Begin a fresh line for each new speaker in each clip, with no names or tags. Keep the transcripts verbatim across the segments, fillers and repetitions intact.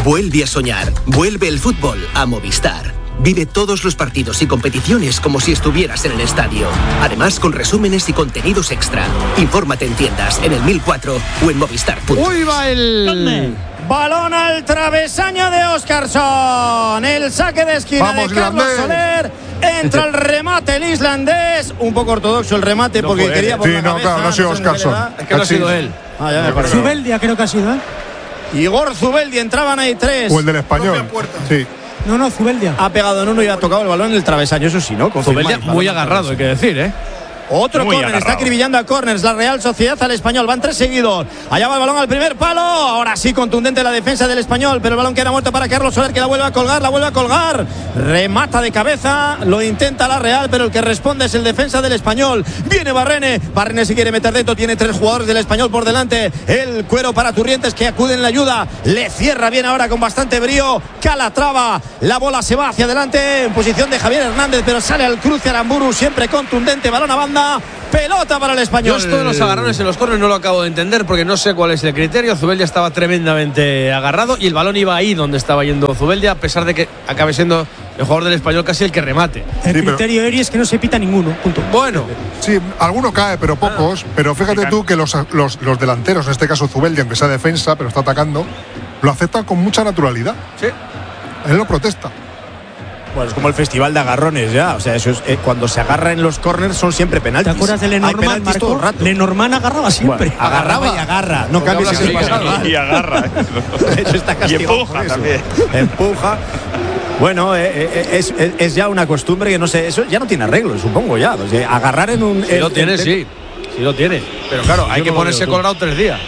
Vuelve a soñar. Vuelve el fútbol a Movistar. Vive todos los partidos y competiciones como si estuvieras en el estadio. Además, con resúmenes y contenidos extra. Infórmate en tiendas, en el mil cuatro o en Movistar.
¡Uy, va el...
Balón al travesaño de Óscarsson. El saque de esquina Vamos, de Carlos islandés. Soler. Entra el remate el islandés. Un poco ortodoxo el remate no porque fue, quería por
sí,
la
no,
cabeza.
Claro, no ha sido Óscarsson.
Es que no ha sido él.
Ah, ya me parece.
Zubeldia creo que ha sido, ¿eh?
Igor Zubeldia, entraban ahí tres.
O el del Español. Sí.
No, no, Zubeldia.
Ha pegado en uno y ha tocado el balón en el travesaño, eso sí, ¿no?
Zubeldia muy agarrado, hay que decir, ¿eh?
Otro córner, está acribillando a córners la Real Sociedad al Español, van tres seguidos. Allá va el balón al primer palo, ahora sí contundente la defensa del Español, pero el balón queda muerto para Carlos Soler, que la vuelve a colgar, la vuelve a colgar. Remata de cabeza, lo intenta la Real, pero el que responde es el defensa del Español. Viene Barrene, Barrene se quiere meter dentro, tiene tres jugadores del Español por delante. El cuero para Turrientes que acude en la ayuda, le cierra bien ahora con bastante brío. Calatrava, la bola se va hacia adelante en posición de Javier Hernández, pero sale al cruce Aramburu, siempre contundente, balón a banda. Pelota para el Español.
Yo esto de los agarrones en los córneres no lo acabo de entender porque no sé cuál es el criterio. Zubeldia estaba tremendamente agarrado y el balón iba ahí donde estaba yendo Zubeldia, a pesar de que acabe siendo el jugador del Español casi el que remate.
El
sí,
criterio Eri es que no se pita ninguno, punto.
Bueno,
sí, alguno cae, pero pocos. Ah, pero fíjate tú que los, los, los delanteros, en este caso Zubeldia, aunque sea defensa, pero está atacando, lo aceptan con mucha naturalidad.
Sí.
Él lo protesta.
Bueno, es como el festival de agarrones ya. O sea, eso es, eh, cuando se agarra en los corners son siempre penaltis.
¿Te acuerdas de Lenormand, Marco? Lenormand agarraba siempre.
Bueno, agarraba, agarraba y agarra. No cambies el
pasado. Y agarra.
De hecho, está castigado.
Y empuja también.
Empuja. Bueno, eh, eh, es, es, es ya una costumbre que no sé, eso ya no tiene arreglo, supongo ya. O sea, agarrar en un.
Sí
en,
lo tiene,
en,
sí. Sí lo tiene. Pero claro, hay que ponerse colorado tres días.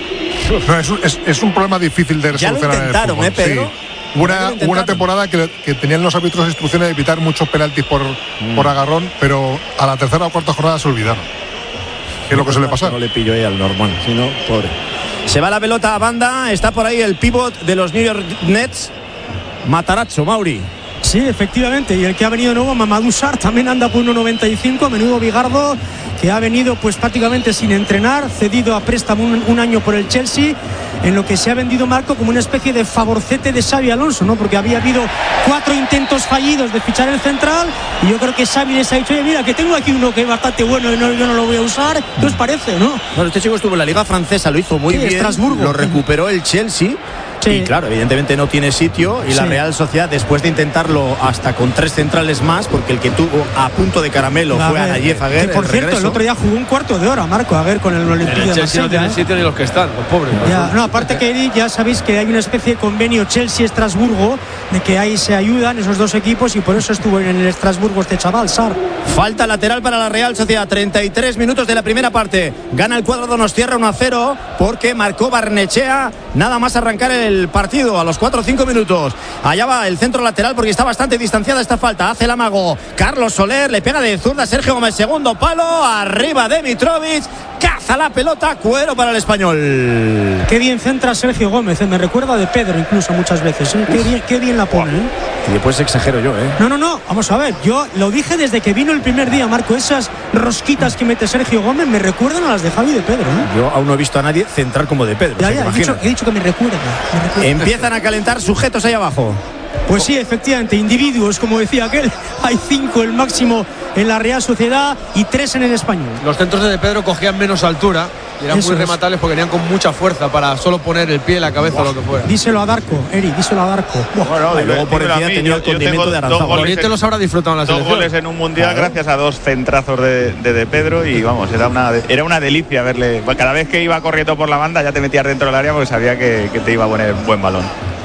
No, es, un, es, es un problema difícil de resolver.
Ya lo intentaron, ¿eh, Pedro?
Sí. Una, una temporada que, que tenían los árbitros instrucciones de evitar muchos penaltis por, mm. por agarrón, pero a la tercera o cuarta jornada se olvidaron. ¿Qué es lo que se le pasa?
No le pilló ahí al Norman, sino pobre. Se va la pelota a banda, está por ahí el pívot de los New York Nets, Matarazzo, Mauri.
Sí, efectivamente, y el que ha venido nuevo, Mamadou Sarr, también anda por uno noventa y cinco, menudo bigardo, que ha venido pues prácticamente sin entrenar, cedido a préstamo un, un año por el Chelsea, en lo que se ha vendido, Marco, como una especie de favorcete de Xabi Alonso, ¿no? Porque había habido cuatro intentos fallidos de fichar el central, y yo creo que Xabi les ha dicho, oye, mira, que tengo aquí uno que es bastante bueno y no, yo no lo voy a usar. ¿Qué os parece, no?
Bueno, este chico estuvo en la Liga Francesa, lo hizo muy sí, bien,
Estrasburgo.
Lo recuperó el Chelsea. Sí. Y claro, evidentemente no tiene sitio y sí. La Real Sociedad, después de intentarlo hasta con tres centrales más, porque el que tuvo a punto de caramelo a fue a Nayef Aguer.
Por cierto, regreso. El otro día jugó un cuarto de hora, Marco, Aguer con el Olympique de Marsella.
No tiene sitio ni los que están, los pobres.
Ya, no, aparte que ya sabéis que hay una especie de convenio Chelsea-Estrasburgo, de que ahí se ayudan esos dos equipos y por eso estuvo en el Estrasburgo este chaval, Sarr.
Falta lateral para la Real Sociedad, treinta y tres minutos de la primera parte. Gana el cuadro Donostiarra uno a cero porque marcó Barnechea nada más arrancar el partido a los cuatro o cinco minutos. Allá va el centro lateral porque está bastante distanciada esta falta. Hace el amago Carlos Soler, le pega de zurda Sergio Gómez, segundo palo, arriba de Mitrovic, caza la pelota, cuero para el Español.
Qué bien centra Sergio Gómez, ¿eh? Me recuerda de Pedro incluso muchas veces, ¿eh? Qué bien, qué bien la pone, ¿eh?
Y después exagero yo, ¿eh?
No, no, no, vamos a ver, yo lo dije desde que vino el primer día, Marco, esas rosquitas que mete Sergio Gómez me recuerdan a las de Javi de Pedro, ¿eh?
Yo aún no he visto a nadie centrar como de Pedro.
Ya, ya, he dicho, he dicho que me recuerda, me recuerda.
Empiezan a calentar sujetos ahí abajo.
Pues sí, efectivamente, individuos, como decía aquel, hay cinco el máximo en la Real Sociedad y tres en el Español.
Los centros de Pedro cogían menos altura y eran Eso muy rematables porque venían con mucha fuerza para solo poner el pie, la cabeza o lo que fuera.
Díselo a Darko, Eri, díselo a Darko.
Bueno, y luego por encima tenía el condimento de Aranzábal.
Oriente los habrá disfrutado en la
selección. Dos goles en un mundial claro. Gracias a dos centrazos de, de, de Pedro y vamos, era una, era una delicia verle. Cada vez que iba corriendo por la banda ya te metías dentro del área porque sabía que, que te iba a poner buen balón.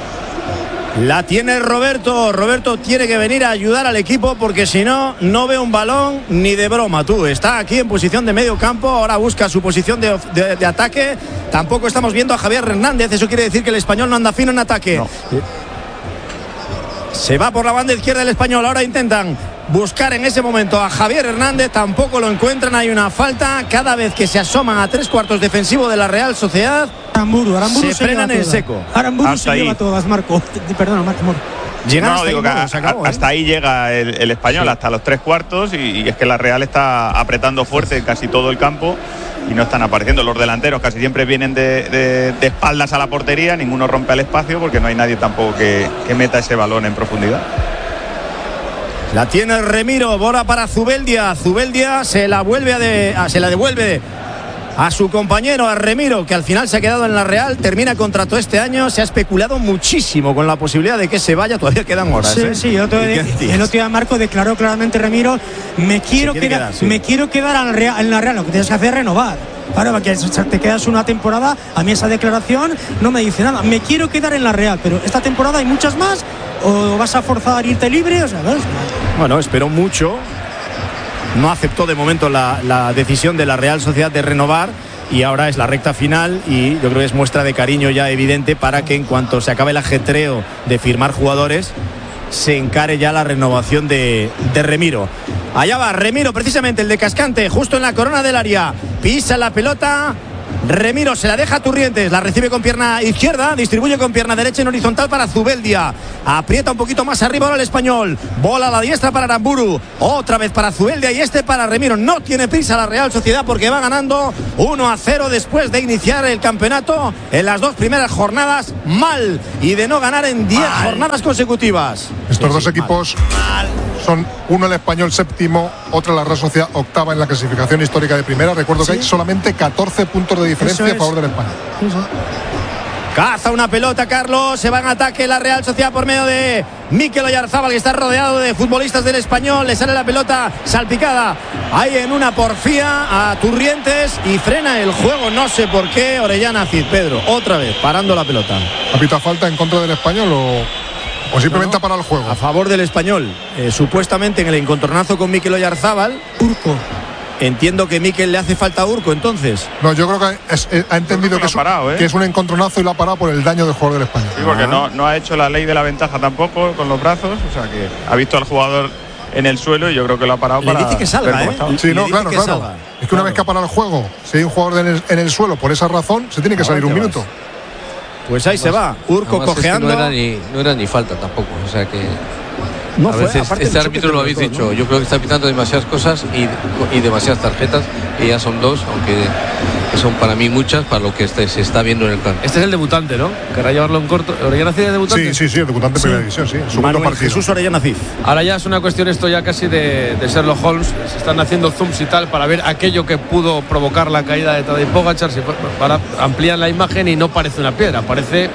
La tiene Roberto, Roberto tiene que venir a ayudar al equipo porque si no, no ve un balón ni de broma. Tú, está aquí en posición de medio campo, ahora busca su posición de, de, de ataque. Tampoco estamos viendo a Javier Hernández, eso quiere decir que el Español no anda fino en ataque. No. Se va por la banda izquierda el Español, ahora intentan buscar en ese momento a Javier Hernández, tampoco lo encuentran, hay una falta cada vez que se asoman a tres cuartos defensivo de la Real Sociedad.
Aramburu, Aramburu
se, se frenan en seco.
Aramburu se lleva todas, Marco. Perdona, Marco.
Llegan
no,
hasta
digo
ahí,
que
no,
a,
se acabó,
a,
¿eh?
hasta ahí llega el, el español, sí. hasta los tres cuartos, y, y es que la Real está apretando fuerte en casi todo el campo y no están apareciendo. Los delanteros casi siempre vienen de, de, de espaldas a la portería, ninguno rompe el espacio porque no hay nadie tampoco que, que meta ese balón en profundidad.
La tiene Remiro, bola para Zubeldia. Zubeldia se la vuelve a de, a, se la devuelve a su compañero, a Remiro, que al final se ha quedado en la Real, termina contrato este año. Se ha especulado muchísimo con la posibilidad de que se vaya, todavía quedan horas.
Sí,
¿eh?
sí, otro de, el otro día Marco declaró claramente, Remiro, me quiero quedar, quedar sí. me quiero quedar en, Real, en la Real, lo que tienes que hacer es renovar. Claro, porque te quedas una temporada, a mí esa declaración no me dice nada, me quiero quedar en la Real, pero esta temporada hay muchas más, o vas a forzar a irte libre, o sea, ¿ves?
Bueno, esperó mucho. No aceptó de momento la, la decisión de la Real Sociedad de renovar y ahora es la recta final y yo creo que es muestra de cariño ya evidente para que en cuanto se acabe el ajetreo de firmar jugadores se encare ya la renovación de, de Remiro. Allá va Remiro, precisamente el de Cascante, justo en la corona del área, pisa la pelota. Remiro se la deja a Turrientes, la recibe con pierna izquierda, distribuye con pierna derecha en horizontal para Zubeldia, aprieta un poquito más arriba ahora el español, bola a la diestra para Aramburu, otra vez para Zubeldia y este para Remiro. No tiene prisa la Real Sociedad porque va ganando uno a cero después de iniciar el campeonato en las dos primeras jornadas mal y de no ganar en diez jornadas consecutivas.
Estos
sí,
dos
sí,
equipos
mal.
Son uno el español séptimo, otra la Real Sociedad octava en la clasificación histórica de primera. Recuerdo ¿Sí? que hay solamente catorce puntos de diferencia a favor del español.
Sí, sí. Caza una pelota, Carlos, se va en ataque la Real Sociedad por medio de Mikel Oyarzábal, que está rodeado de futbolistas del español. Le sale la pelota salpicada ahí en una porfía a Turrientes y frena el juego, no sé por qué. Orellana Cid, Pedro, otra vez parando la pelota.
¿Ha pitado falta en contra del español o, o simplemente no, no. para el juego?
A favor del español, eh, supuestamente en el encontronazo con Mikel Oyarzábal.
Urco.
Entiendo que Mikel le hace falta a Urco, entonces.
No, yo creo que es, es, ha entendido que, que, es, parado, ¿eh? que es un encontronazo y lo ha parado por el daño del jugador del español.
Sí, porque ah. no, no ha hecho la ley de la ventaja tampoco con los brazos, o sea que ha visto al jugador en el suelo y yo creo que lo ha parado
le
para
dice que salga, ¿eh?
Sí,
le
no, claro, claro.
Salga.
Es que una claro. vez que ha parado el juego, si hay un jugador en el, en el suelo por esa razón, se tiene que no, salir un minuto.
Pues ahí además, se va, Urco cojeando.
Es que no, era ni, no era ni falta tampoco, o sea que...
No
a
fue,
veces este árbitro lo habéis dicho, ¿no? Yo creo que está pitando demasiadas cosas y, y demasiadas tarjetas, y ya son dos, aunque son para mí muchas para lo que este, se está viendo en el campo.
Este es el debutante, ¿no? Querrá llevarlo en corto. ¿Orellana Cid es debutante?
Sí, sí, sí, el debutante
sí.
de primera división, sí. Segundo
Manuel
partido.
Jesús Orellana Cid.
Ahora ya es una cuestión esto ya casi de, de Sherlock Holmes. Se están haciendo zooms y tal para ver aquello que pudo provocar la caída de Tadej Pogačar, para ampliar la imagen y no parece una piedra, parece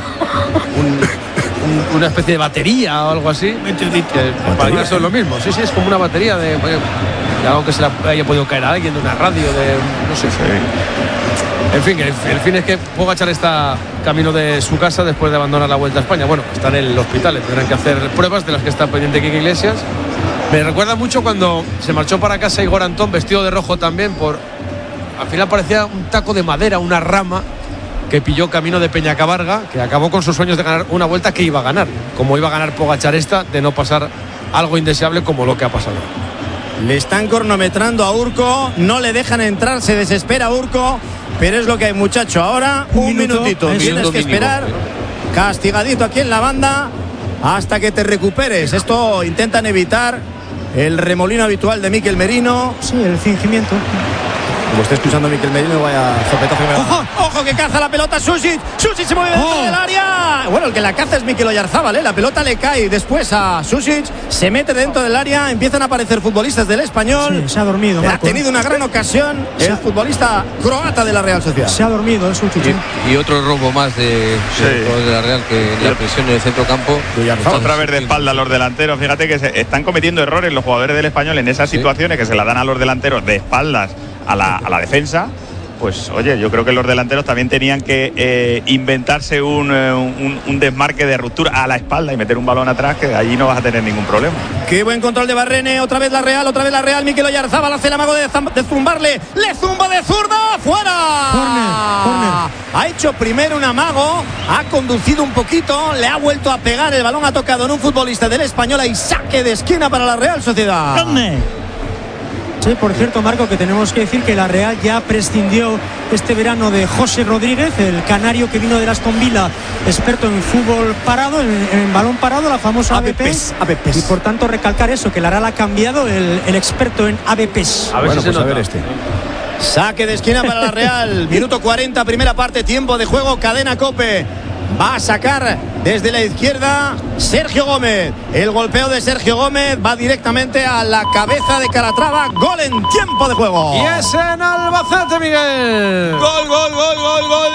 un... una especie de batería o algo así, que para mí eso es lo mismo. Sí, sí, es como una batería de, de algo que se le haya podido caer a alguien, de una radio, de no sé. Sí. En fin, el, el fin es que Pogačar está camino de su casa después de abandonar la Vuelta a España. Bueno, está en el hospital, tendrán que hacer pruebas de las que está pendiente Quique Iglesias. Me recuerda mucho cuando se marchó para casa Igor Antón, vestido de rojo también, por al final parecía un taco de madera, una rama que pilló camino de Peñacabarga, que acabó con sus sueños de ganar una vuelta que iba a ganar, como iba a ganar Pogačar esta, de no pasar algo indeseable como lo que ha pasado.
Le están cronometrando a Urco, no le dejan entrar, se desespera Urco, pero es lo que hay, muchacho. Ahora un, un minuto, minutito, tienes que esperar, castigadito aquí en la banda, hasta que te recuperes. Esto intentan evitar el remolino habitual de Mikel Merino.
Sí, el fingimiento.
Como está escuchando a Mikel Merino, vaya sopetazo. ¡Ojo! ¡Ojo que caza la pelota Susic! ¡Susic se mueve dentro oh. del área! Bueno, el que la caza es Mikel Oyarzábal, ¿eh? La pelota le cae después a Susic, se mete dentro del área, empiezan a aparecer futbolistas del español.
Sí, se ha dormido, Marco.
Ha tenido una gran ocasión el futbolista croata de la Real Sociedad.
Se ha dormido, es un Susic.
Y, y otro robo más de, sí. de, de la Real, que la presión en el centro campo.
Otra vez de espalda a los delanteros. Fíjate que se están cometiendo errores los jugadores del español en esas sí. situaciones que se la dan a los delanteros de espaldas a la, a la defensa. Pues oye, yo creo que los delanteros también tenían que eh, inventarse un, un, un desmarque de ruptura a la espalda y meter un balón atrás, que allí no vas a tener ningún problema.
Qué buen control de Barrene, otra vez la Real, otra vez la Real. Mikel Oyarzábal hace el amago de, de zumbarle, le zumba de zurda, fuera.
Corner, corner.
Ha hecho primero un amago, ha conducido un poquito, le ha vuelto a pegar, el balón ha tocado en un futbolista del español y saque de esquina para la Real Sociedad.
Corner. Sí, por cierto, Marco, que tenemos que decir que la Real ya prescindió este verano de José Rodríguez, el canario que vino de Aston Villa, experto en fútbol parado, en, en balón parado, la famosa A B P.
A B P.
Y por tanto recalcar eso, que la Real ha cambiado el, el experto en A B P.
A ver
bueno,
si se
pues
nota.
a ver este. Saque de esquina para la Real. Minuto cuarenta, primera parte, tiempo de juego, cadena COPE. Va a sacar desde la izquierda Sergio Gómez. El golpeo de Sergio Gómez va directamente a la cabeza de Calatrava. Gol en tiempo de juego.
Y es en Albacete, Miguel.
Gol, gol, gol, gol, gol.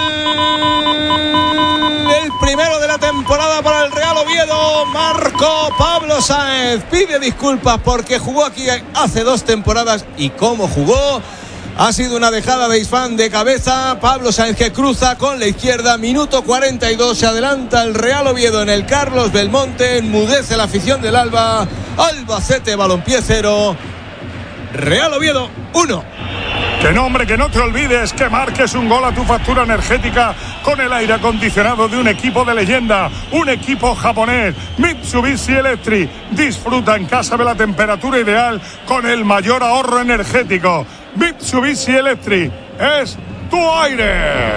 El primero de la temporada para el Real Oviedo. Marco Pablo Sáenz. Pide disculpas porque jugó aquí hace dos temporadas. ¿Y cómo jugó? Ha sido una dejada de Isfán de cabeza. Pablo Sáenz que cruza con la izquierda. Minuto cuarenta y dos. Se adelanta el Real Oviedo en el Carlos Belmonte. Enmudece la afición del Alba. Albacete Balompié cero. Real Oviedo uno.
Que no, hombre, que no te olvides que marques un gol a tu factura energética con el aire acondicionado de un equipo de leyenda, un equipo japonés, Mitsubishi Electric. Disfruta en casa de la temperatura ideal con el mayor ahorro energético. Mitsubishi Electric es tu aire.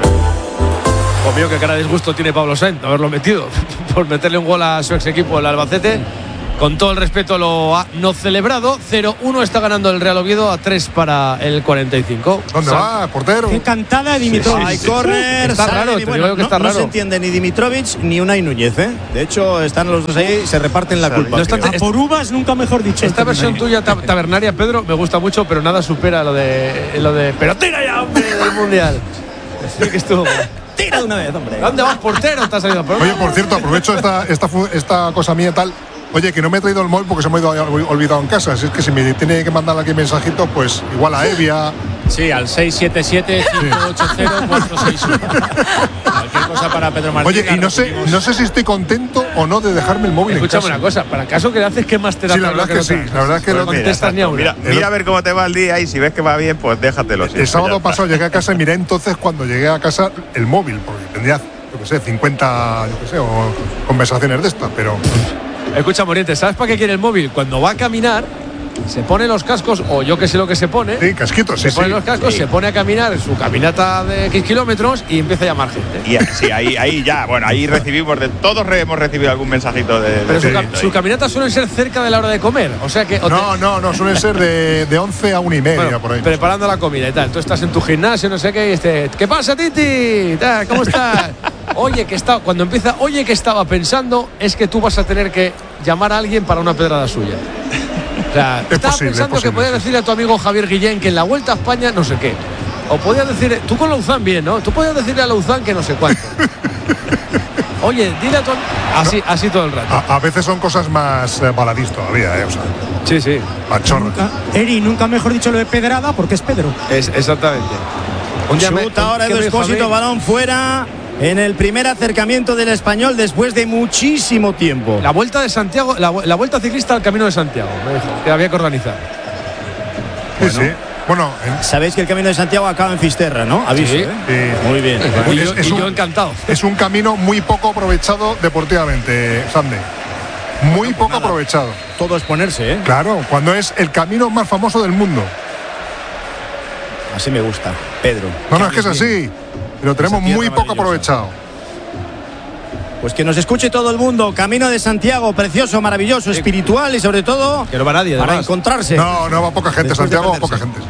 Obvio que cara de disgusto tiene Pablo Sainz de haberlo metido por meterle un gol a su ex equipo, el Albacete. Con todo el respeto lo ha no celebrado. cero uno está ganando el Real Oviedo a tres para el cuarenta y cinco.
¿Dónde
Sal-
va, portero?
Qué cantada de Dimitrovic.
Hay córner.
Está
sale
raro,
de-
te
bueno,
digo que
no,
está
no
raro.
se entiende ni Dimitrovic ni Unai Núñez, ¿eh? De hecho, están los dos ahí y se reparten la culpa.
No está-
creo.
A por uvas, nunca mejor dicho.
Esta
este
versión
Unai.
tuya ta- tabernaria, Pedro, me gusta mucho, pero nada supera lo de lo de pero tira ya, hombre, del mundial. Sí que estuvo.
Tira de una vez, hombre.
¿Dónde vas, portero? Te has salido.
Oye, por cierto, aprovecho esta, esta, fu- esta cosa mía tal. Oye, que no me he traído el móvil porque se me ha ido- olvidado en casa. Así es que si me tiene que mandar aquí mensajito, pues igual a Evia.
Sí, al seis siete siete, cinco ocho cero, cuatro seis uno. Cualquier cosa para Pedro Martín.
Oye, y no sé, no sé si estoy contento o no de dejarme el móvil
Escúchame
en
una
casa.
cosa, para el caso que le haces, ¿qué más te da?
Sí, la verdad es que sí, la verdad es que
no
lo-
contestas ni a una.
Mira, mira a ver cómo te va el día y si ves que va bien, pues déjatelo.
El
siempre,
sábado
ya está.
pasado llegué a casa y miré entonces cuando llegué a casa el móvil, porque tendría, yo qué sé, cincuenta, yo qué sé, o conversaciones de estas, pero
Escucha, Moriente, ¿sabes para qué quiere el móvil? Cuando va a caminar, se pone los cascos, o yo que sé lo que se pone.
sí, casquitos, sí,
Se pone
sí.
los cascos,
Sí.
se pone a caminar su caminata de X kilómetros y empieza a llamar gente.
Y ahí- sí, ahí, ahí ya, bueno, ahí recibimos de todos re- hemos recibido algún mensajito de. de
Pero su,
texto
cam-
ahí.
su caminata suele ser cerca de la hora de comer. O sea que. o te-
No, no, no, suelen ser de, de once a una y media,
bueno,
por ahí.
preparando la comida y tal. Tú estás en tu gimnasio, no sé qué, y este, ¿qué pasa, Titi? Tal, ¿cómo estás? Oye, que estaba, cuando empieza, oye, que estaba pensando, es que tú vas a tener que llamar a alguien para una pedrada suya. O sea,
Es
estaba
posible,
pensando
es
que
posible,
podías
sí.
decirle a tu amigo Javier Guillén que en la Vuelta a España no sé qué. O podías decir, tú con Lauzán bien, ¿no? Tú podías decirle a Lauzán que no sé cuánto. Oye, dile a tu am- así, así todo el rato.
A, a veces son cosas más eh, baladís todavía, eh, o sea,
Sí, sí.
machorras.
Nunca- Eri, nunca mejor dicho lo de pedrada porque es Pedro.
Es, exactamente. Un día me-
Chuta ahora
¿qué
Edu
me dijo a mí?
Expósito, balón fuera. En el primer acercamiento del Español después de muchísimo tiempo.
La vuelta de Santiago, la, la vuelta ciclista al Camino de Santiago, me dijo, que había que organizar.
Sí, sí. Bueno, en-
Sabéis que el Camino de Santiago acaba en Fisterra, ¿no? Aviso,
Sí.
¿eh?
Sí.
Muy bien.
Y,
Es-
yo,
es
y
un-
yo encantado.
es un camino muy poco aprovechado deportivamente, Sande. Muy poco
nada.
aprovechado.
Todo es ponerse, ¿eh?
Claro, cuando es el camino más famoso del mundo.
Así me gusta, Pedro.
No, no, es que es así. Lo tenemos
tierra
muy poco
maravillosa.
aprovechado.
Pues que nos escuche todo el mundo. Camino de Santiago, precioso, maravilloso, espiritual y sobre todo
Que no va nadie,
para
además.
encontrarse.
No, no va poca gente,
Después de
Santiago, va
perderse.
poca gente. sí.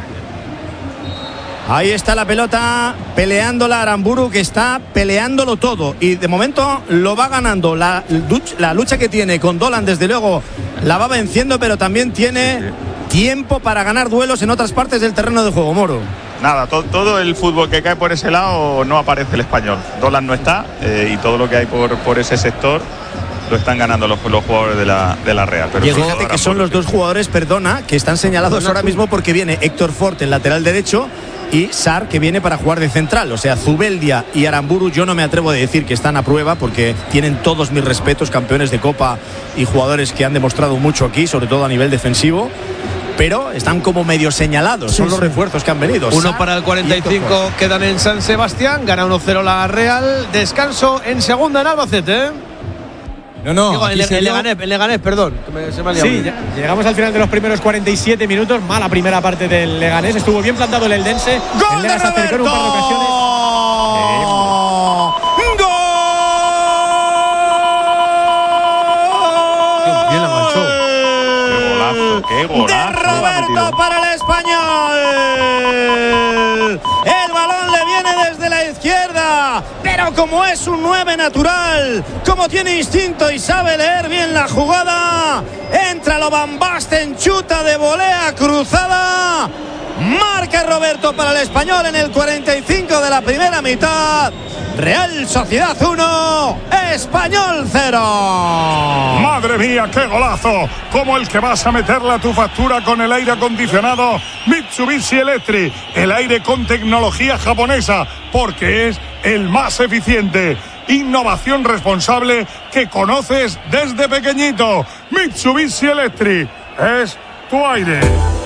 Ahí está la pelota peleándola Aramburu, que está peleándolo todo y de momento lo va ganando. La, luch- la lucha que tiene con Dolan, desde luego, la va venciendo, pero también tiene tiempo para ganar duelos en otras partes del terreno de juego, Moro.
Nada, to- todo el fútbol que cae por ese lado no aparece el Español. Dolan no está eh, y todo lo que hay por, por ese sector lo están ganando los, los jugadores de la, de la Real. Pero
Y
todo
fíjate que
Aramburu,
son los
sí.
dos jugadores, perdona, que están señalados ahora mismo porque viene Héctor Fort, el lateral derecho, y Sar, que viene para jugar de central. O sea, Zubeldia y Aramburu, yo no me atrevo a decir que están a prueba porque tienen todos mis respetos, campeones de Copa y jugadores que han demostrado mucho aquí, sobre todo a nivel defensivo. Pero están como medio señalados, son
Sí,
los
sí.
refuerzos que han venido.
Uno
Sar
para el cuarenta y
Héctor
cinco,
Fort.
quedan en San Sebastián, gana uno cero la Real, descanso en segunda en Albacete. ¿eh?
No, no.
Digo, el, el, Leganés, el Leganés, perdón. Que me, se me ha liado.
Sí, llegamos al final de los primeros cuarenta y siete minutos. Mala primera parte del Leganés. Estuvo bien plantado el Eldense.
¡Gol de Roberto!
En un par de ocasiones.
¡Gol!
Bien la manchó.
¡Qué golazo! ¡Qué golazo!
De Roberto para el español. El balón le viene desde la izquierda, pero como es un nueve natural, como tiene instinto y sabe leer bien la jugada, entra lo Van Basten, chuta de volea cruzada, marca Roberto para el español en el cuarenta y cinco de la primera mitad. Real Sociedad uno, Español cero.
¡Madre mía, qué golazo! Como el que vas a meterle a tu factura con el aire acondicionado Mitsubishi Electric. El aire con tecnología japonesa, porque es el más eficiente. Innovación responsable que conoces desde pequeñito. Mitsubishi Electric es tu aire.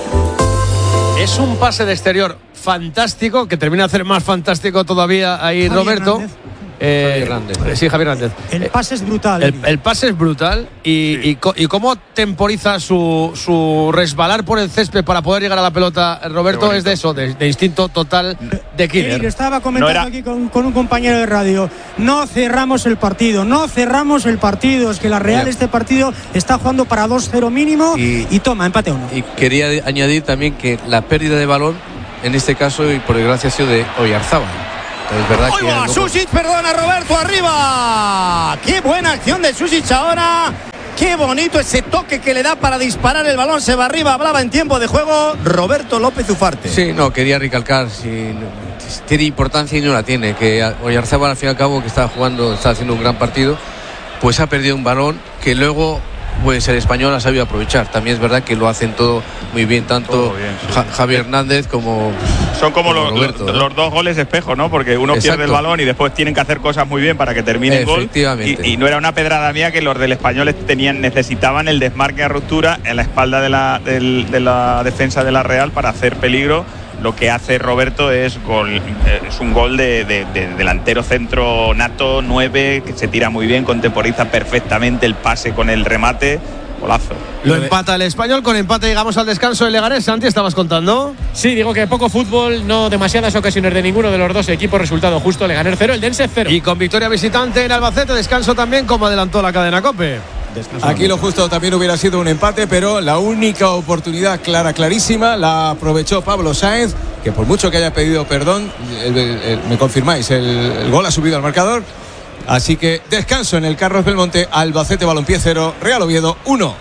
Es un pase de exterior fantástico, que termina de hacer más fantástico todavía ahí
Javier
Roberto.
Hernández.
Eh,
Javier Hernández.
Sí, Javier Hernández.
El pase es brutal.
El, el pase es brutal y, y, y cómo temporiza su, su resbalar por el césped para poder llegar a la pelota, Roberto, es de eso, de, de instinto total de killer.
Sí, lo estaba comentando
No era...
aquí con, con un compañero de radio. No cerramos el partido, no cerramos el partido. Es que la Real, este partido, está jugando para dos cero mínimo y, y toma, empate uno.
Y quería añadir también que la pérdida de balón, en este caso, y por desgracia, ha sido de Oyarzábal. Es verdad que
¡Oiga!
no...
Susic, perdona, Roberto, arriba. Qué buena acción de Susic ahora. Qué bonito ese toque que le da para disparar el balón. Se va arriba, hablaba en tiempo de juego Roberto López Ufarte.
Sí, no, quería recalcar si, si tiene importancia y no la tiene, que Oyarzábal al fin y al cabo, que está jugando, está haciendo un gran partido, pues ha perdido un balón que luego pues el Español ha sabido aprovechar. También es verdad que lo hacen todo muy bien, tanto
bien, sí.
ja- Javier Hernández como
Son como,
como
los,
Roberto,
los,
¿no?
los dos goles espejo, ¿no? Porque uno
Exacto.
pierde el balón y después tienen que hacer cosas muy bien para que termine el gol.
Efectivamente.
Y, y no era una pedrada mía que los del Español tenían, necesitaban el desmarque a ruptura en la espalda de la, del, de la defensa de la Real para hacer peligro. Lo que hace Roberto es gol, es un gol de, de, de delantero centro nato, nueve, que se tira muy bien, contemporiza perfectamente el pase con el remate. Golazo.
Lo empata el Español, con empate llegamos al descanso del Leganés. Santi, estabas contando.
Sí, digo que poco fútbol, no demasiadas ocasiones de ninguno de los dos equipos. Resultado justo, Leganés cero, Eldense cero.
Y con victoria visitante en Albacete, descanso también, como adelantó la cadena COPE.
Aquí lo justo también hubiera sido un empate, pero la única oportunidad clara, clarísima, la aprovechó Pablo Sáenz, que por mucho que haya pedido perdón, el, el, el, me confirmáis, el, el gol ha subido al marcador. Así que descanso en el Carlos Belmonte, Albacete Balompié cero, Real Oviedo uno.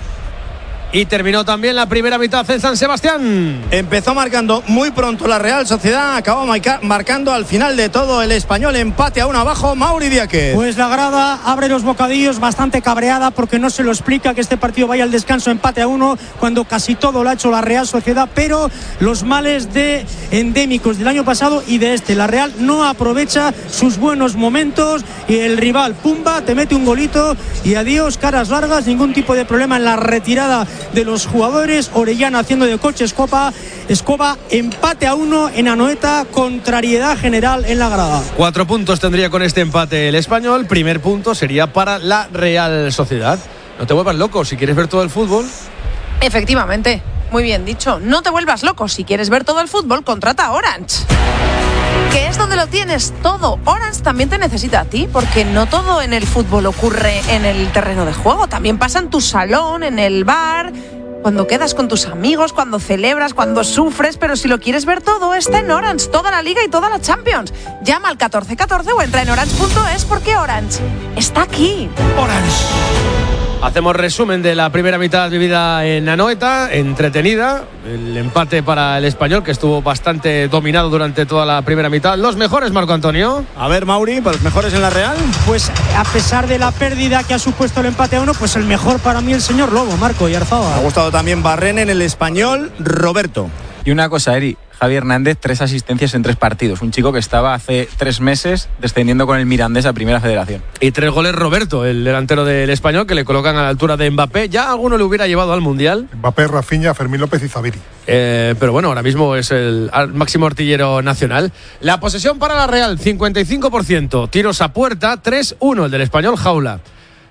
Y terminó también la primera mitad en San Sebastián.
Empezó marcando muy pronto la Real Sociedad, acabó marcando al final de todo el Español, empate a uno abajo, Mauri Diáquez.
Pues la grada abre los bocadillos bastante cabreada porque no se lo explica que este partido vaya al descanso empate a uno cuando casi todo lo ha hecho la Real Sociedad, pero los males de endémicos del año pasado y de este, la Real no aprovecha sus buenos momentos y el rival, pumba, te mete un golito y adiós, caras largas, ningún tipo de problema en la retirada de los jugadores. Orellana haciendo de coche escoba, escoba empate a uno en Anoeta, contrariedad general en la grada.
Cuatro puntos tendría con este empate el Español. Primer punto sería para la Real Sociedad. No te vuelvas loco, si quieres ver todo el fútbol.
Efectivamente, muy bien dicho. No te vuelvas loco, si quieres ver todo el fútbol, contrata a Orange, que es donde lo tienes todo. Orange también te necesita a ti, porque no todo en el fútbol ocurre en el terreno de juego. También pasa en tu salón, en el bar, cuando quedas con tus amigos, cuando celebras, cuando sufres. Pero si lo quieres ver todo, está en Orange, toda la Liga y toda la Champions. Llama al catorce catorce o entra en orange punto es, porque Orange está aquí.
Orange. Hacemos resumen de la primera mitad vivida en Anoeta, entretenida. El empate para el Español, que estuvo bastante dominado durante toda la primera mitad. Los mejores, Marco Antonio.
A ver, Mauri, ¿para los mejores en la Real?
Pues a pesar de la pérdida que ha supuesto el empate a uno, pues el mejor para mí el señor Lobo, Marco Oyarzábal.
Me ha gustado también Barren en el Español, Roberto.
Y una cosa, Eri, Javier Hernández, tres asistencias en tres partidos. Un chico que estaba hace tres meses descendiendo con el Mirandés a Primera Federación.
Y tres goles Roberto, el delantero del Español, que le colocan a la altura de Mbappé. Ya alguno le hubiera llevado al Mundial.
Mbappé, Rafinha, Fermín López y Zaviri.
Eh, pero bueno, ahora mismo es el máximo artillero nacional. La posesión para la Real, cincuenta y cinco por ciento. Tiros a puerta, tres uno, el del Español, jaula.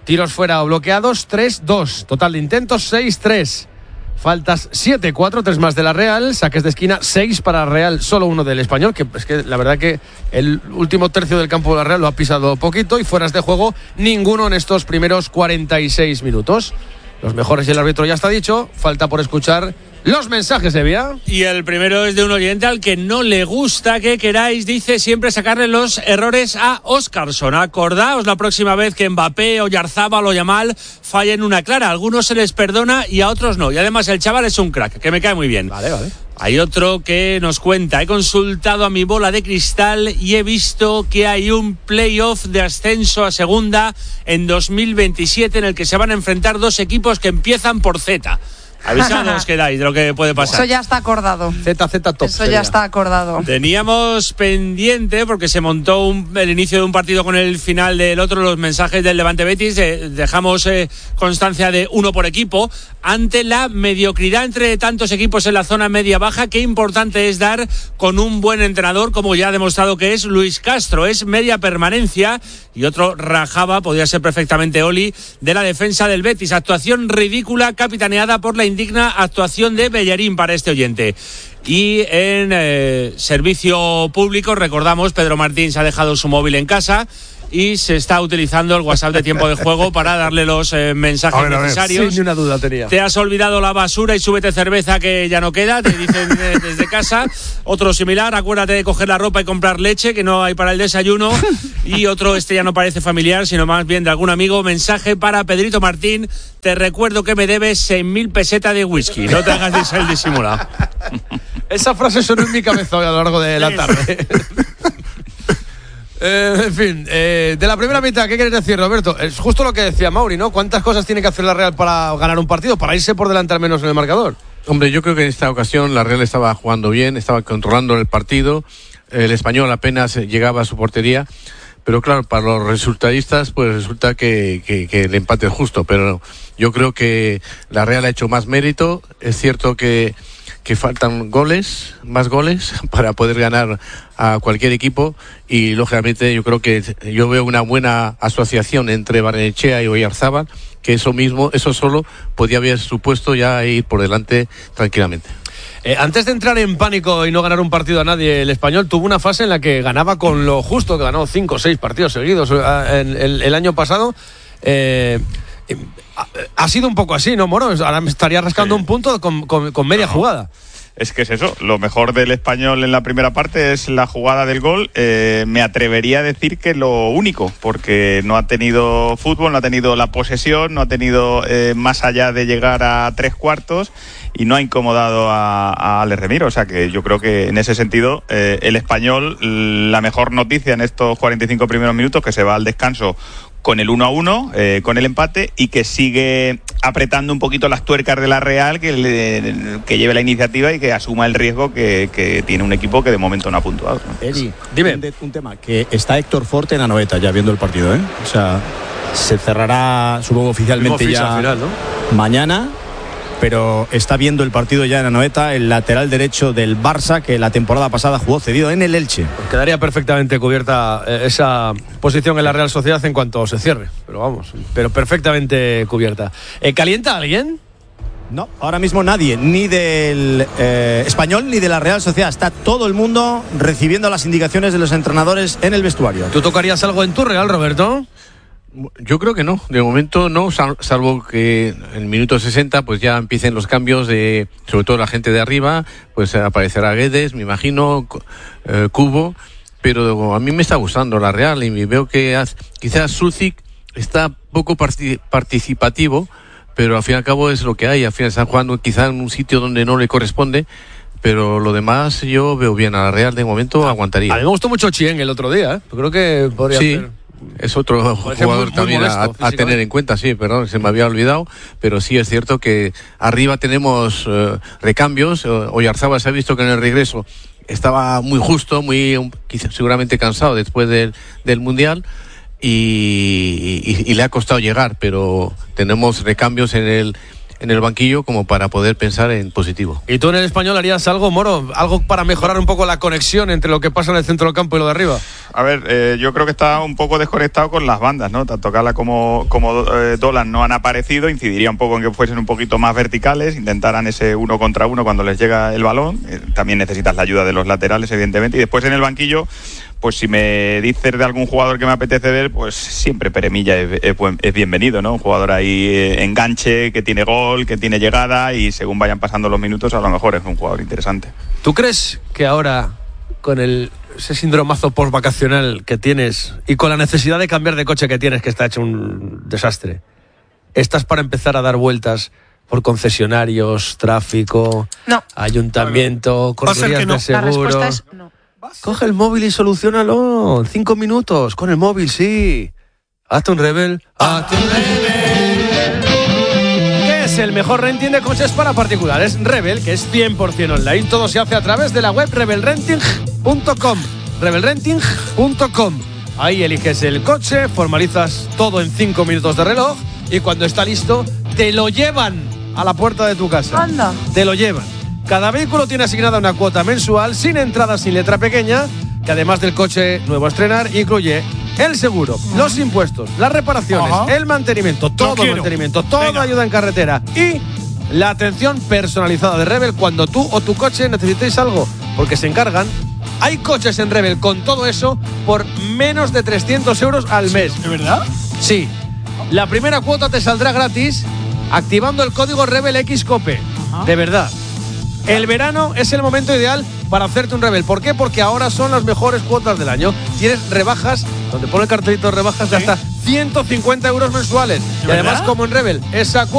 Tiros fuera o bloqueados, tres dos. Total de intentos, seis tres. Faltas siete cuatro, tres más de la Real. Saques de esquina, seis para la Real, solo uno del Español, que es que la verdad que el último tercio del campo de la Real lo ha pisado poquito, y fueras de juego, ninguno en estos primeros cuarenta y seis minutos. Los mejores y el árbitro ya está dicho. Falta por escuchar los mensajes de Vía.
Y el primero es de un oyente al que no le gusta que queráis, dice, siempre sacarle los errores a Óscarson. Acordaos la próxima vez que Mbappé, Oyarzábal o Yamal fallen una clara. A algunos se les perdona y a otros no. Y además el chaval es un crack, que me cae muy bien.
Vale, vale.
Hay otro que nos cuenta: he consultado a mi bola de cristal y he visto que hay un playoff de ascenso a segunda en dos mil veintisiete en el que se van a enfrentar dos equipos que empiezan por Z. Avisados quedáis de lo que puede pasar.
Eso ya está acordado.
Z Z top.
Eso
sería.
ya está acordado.
Teníamos pendiente, porque se montó un, el inicio de un partido con el final del otro, los mensajes del Levante Betis. Eh, dejamos eh, constancia de uno por equipo. Ante la mediocridad entre tantos equipos en la zona media-baja, qué importante es dar con un buen entrenador, como ya ha demostrado que es Luis Castro. Es media permanencia. Y otro rajaba, podría ser perfectamente Oli, de la defensa del Betis. Actuación ridícula, capitaneada por la indigna actuación de Bellerín para este oyente. Y en eh, servicio público, recordamos, Pedro Martín se ha dejado su móvil en casa y se está utilizando el WhatsApp de tiempo de juego para darle los eh, mensajes a ver, necesarios.
A ver. Sin ni una duda tenía.
Te has olvidado la basura y súbete cerveza que ya no queda, te dicen de, desde casa. Otro similar, acuérdate de coger la ropa y comprar leche, que no hay para el desayuno. Y otro, este ya no parece familiar, sino más bien de algún amigo. Mensaje para Pedrito Martín: te recuerdo que me debes seis mil pesetas de whisky. No te hagas el disimulado.
Esa frase sonó en mi cabeza a lo largo de la tarde. Eh, en fin, eh, de la primera mitad, ¿qué quieres decir, Roberto? Es justo lo que decía Mauri, ¿no? ¿Cuántas cosas tiene que hacer la Real para ganar un partido, para irse por delante al menos en el marcador?
Hombre, yo creo que en esta ocasión la Real estaba jugando bien, estaba controlando el partido, el Español apenas llegaba a su portería, pero claro, para los resultadistas pues resulta que, que, que el empate es justo, pero yo creo que la Real ha hecho más mérito. Es cierto que que faltan goles, más goles para poder ganar a cualquier equipo, y lógicamente yo creo que yo veo una buena asociación entre Barrenechea y Oyarzábal, que eso mismo, eso solo podía haber supuesto ya ir por delante tranquilamente.
Eh, antes de entrar en pánico y no ganar un partido a nadie, el Español tuvo una fase en la que ganaba con lo justo, que ganó cinco o seis partidos seguidos el, el, el año pasado. Eh, ha sido un poco así, ¿no, Moro? Ahora me estaría rascando sí. un punto con, con, con media no. jugada.
Es que es eso, lo mejor del Español en la primera parte es la jugada del gol. Eh, me atrevería a decir que lo único, porque no ha tenido fútbol, no ha tenido la posesión, no ha tenido eh, más allá de llegar a tres cuartos, y no ha incomodado a, a Ale Remiro. O sea que yo creo que en ese sentido eh, el Español, la mejor noticia en estos cuarenta y cinco primeros minutos, que se va al descanso con el uno a uno, eh, con el empate, y que sigue apretando un poquito las tuercas de la Real, que, le, que lleve la iniciativa y que asuma el riesgo que, que tiene un equipo que de momento no ha puntuado, ¿no?
Eri, dime un, un tema, que está Héctor Forte en Anoeta ya viendo el partido, ¿eh? O sea, se cerrará, supongo, oficialmente ya
final, ¿no?
mañana, pero está viendo el partido ya en Anoeta, el lateral derecho del Barça, que la temporada pasada jugó cedido en el Elche.
Pues quedaría perfectamente cubierta eh, esa posición en la Real Sociedad en cuanto se cierre, pero vamos, pero perfectamente cubierta. Eh, ¿Calienta alguien?
No, ahora mismo nadie, ni del eh, Español ni de la Real Sociedad. Está todo el mundo recibiendo las indicaciones de los entrenadores en el vestuario.
¿Tú tocarías algo en tu Real, Roberto?
Yo creo que no, de momento no, salvo que en el minuto sesenta pues ya empiecen los cambios de, sobre todo la gente de arriba, pues aparecerá Guedes, me imagino, eh, Cubo, pero a mí me está gustando la Real y veo que has, quizás Sucic está poco partic- participativo, pero al fin y al cabo es lo que hay, al final están jugando quizás en un sitio donde no le corresponde, pero lo demás yo veo bien a la Real, de momento aguantaría.
A mí me gustó mucho Chien el otro día, ¿eh? Creo que podría
sí.
ser...
Es otro jugador muy, también muy molesto, a, a tener en cuenta, sí, perdón, se me había olvidado, pero sí es cierto que arriba tenemos uh, recambios. Oyarzábal se ha visto que en el regreso estaba muy justo, muy um, quizá, seguramente cansado después del, del Mundial y, y, y le ha costado llegar, pero tenemos recambios en el en el banquillo como para poder pensar en positivo.
¿Y tú en el Español harías algo, Moro? ¿Algo para mejorar un poco la conexión entre lo que pasa en el centro del campo y lo de arriba?
A ver, eh, yo creo que está un poco desconectado con las bandas, ¿no? Tanto Cala como, como eh, Dolan no han aparecido, incidiría un poco en que fuesen un poquito más verticales, intentaran ese uno contra uno cuando les llega el balón. Eh, también necesitas la ayuda de los laterales, evidentemente, y después en el banquillo, pues si me dices de algún jugador que me apetece ver, pues siempre Peremilla es, es, es bienvenido, ¿no? Un jugador ahí eh, enganche, que tiene gol, que tiene llegada, y según vayan pasando los minutos, a lo mejor es un jugador interesante.
¿Tú crees que ahora, con el, ese síndromazo post-vacacional que tienes y con la necesidad de cambiar de coche que tienes, que está hecho un desastre, estás para empezar a dar vueltas por concesionarios, tráfico,
no.
ayuntamiento, correrías
no.
de seguro?
La respuesta es no.
Coge el móvil y solucionalo en cinco minutos. Con el móvil, sí. Hazte un Rebel. Hazte un Rebel. ¿Qué es el mejor renting de coches para particulares? Rebel, que es cien por ciento online. Todo se hace a través de la web rebel renting punto com. rebel renting punto com. Ahí eliges el coche, formalizas todo en cinco minutos de reloj y cuando está listo, te lo llevan a la puerta de tu casa.
Anda.
Te lo llevan. Cada vehículo tiene asignada una cuota mensual sin entrada, sin letra pequeña, que además del coche nuevo a estrenar, incluye el seguro, uh-huh. los impuestos, las reparaciones, uh-huh. el mantenimiento, todo el mantenimiento, toda Venga. ayuda en carretera y la atención personalizada de Rebel cuando tú o tu coche necesitéis algo, porque se encargan. Hay coches en Rebel con todo eso por menos de trescientos euros al mes.
¿De verdad?
Sí. La primera cuota te saldrá gratis activando el código RebelXCope. Uh-huh. De verdad. El verano es el momento ideal para hacerte un Rebel. ¿Por qué? Porque ahora son las mejores cuotas del año. Tienes rebajas, donde pone el cartelito de rebajas, ¿sí? de hasta ciento cincuenta euros mensuales. Y además, como en Rebel, esa cuota